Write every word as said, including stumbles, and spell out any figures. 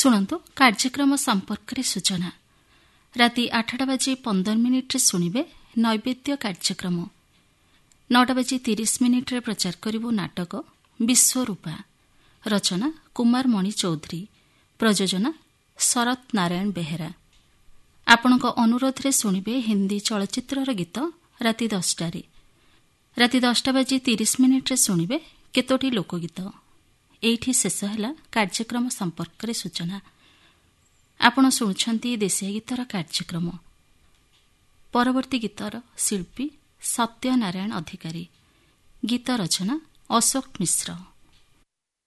ଶୁଣନ୍ତୁ କାର୍ଯ୍ୟକ୍ରମ ସମ୍ପର୍କରେ ସୂଚନା। ରାତି ଆଠଟା ବାଜି ପନ୍ଦର ମିନିଟ୍ରେ ଶୁଣିବେ ନୈବେଦ୍ୟ କାର୍ଯ୍ୟକ୍ରମ। ନଅଟା ବାଜି ତିରିଶ ମିନିଟ୍ରେ ପ୍ରଚାର କରିବୁ ନାଟକ ବିଶ୍ୱରୂପା। ରଚନା କୁମାର ମଣି ଚୌଧୁରୀ। ପ୍ରଯୋଜନା ଶରତ ନାରାୟଣ ବେହେରା। ଆପଣଙ୍କ ଅନୁରୋଧରେ ଶୁଣିବେ ହିନ୍ଦୀ ଚଳଚ୍ଚିତ୍ରର ଗୀତ ରାତି ଦଶଟାରେ। ରାତି ଦଶଟା ବାଜି ତିରିଶ ମିନିଟ୍ରେ ଶୁଣିବେ କେତୋଟି ଲୋକଗୀତ। ଏଇଠି ଶେଷ ହେଲା କାର୍ଯ୍ୟକ୍ରମ ସମ୍ପର୍କରେ ସୂଚନା। ଆପଣ ଶୁଣୁଛନ୍ତି ଦେଶୀୟ ଗୀତର କାର୍ଯ୍ୟକ୍ରମ। ପରବର୍ତ୍ତୀ ଗୀତର ଶିଳ୍ପୀ ସତ୍ୟନାରାୟଣ ଅଧିକାରୀ। ଗୀତ ରଚନା ଅଶୋକ ମିଶ୍ର।